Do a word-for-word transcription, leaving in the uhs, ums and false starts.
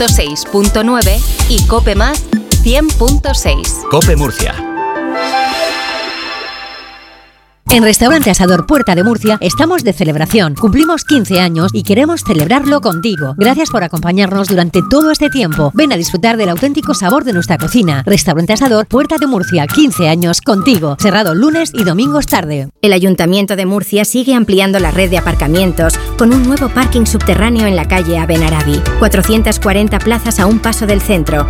ciento seis punto nueve y Cope Más cien punto seis. Cope Murcia. En Restaurante Asador Puerta de Murcia estamos de celebración. Cumplimos quince años y queremos celebrarlo contigo. Gracias por acompañarnos durante todo este tiempo. Ven a disfrutar del auténtico sabor de nuestra cocina. Restaurante Asador Puerta de Murcia, quince años contigo. Cerrado lunes y domingos tarde. El Ayuntamiento de Murcia sigue ampliando la red de aparcamientos con un nuevo parking subterráneo en la calle Abenarabi. cuatrocientas cuarenta plazas a un paso del centro.